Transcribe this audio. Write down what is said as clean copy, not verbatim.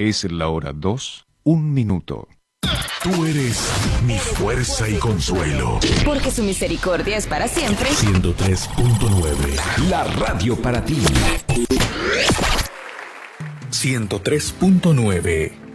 Es la hora 2, 1 minuto. Tú eres mi fuerza y consuelo. Porque su misericordia es para siempre. 103.9. La radio para ti. 103.9.